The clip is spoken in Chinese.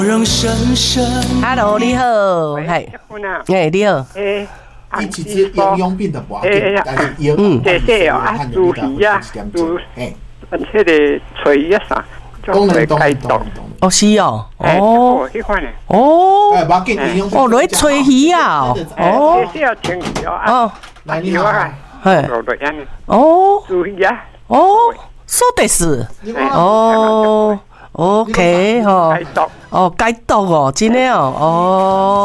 Hello， 你好，嘿，你好， 伊一只营养品就无要紧，但是营养这些哦，啊，猪皮啊，猪，迄个锤啊啥， 当然哦是哦， 哦，迄款诶， 哦， 无要紧，营养品哦，落去吹鱼啊， 哦，这些要清鱼哦， 来你好， 嘿，哦， 猪皮啊， 哦，そうです，哦，OK 吼，哦，解毒哦，真诶哦，哦。